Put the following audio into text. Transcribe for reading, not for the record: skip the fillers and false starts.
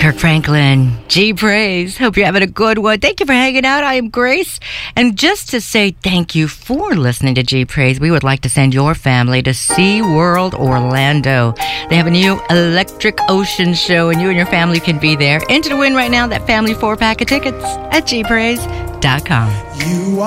Kirk Franklin, G Praise. Hope you're having a good one. Thank you for hanging out. I am Grace. And just to say thank you for listening to G Praise, we would like to send your family to SeaWorld Orlando. They have a new Electric Ocean show, and you and your family can be there. Enter to win right now that family 4-pack of tickets at gpraise.com.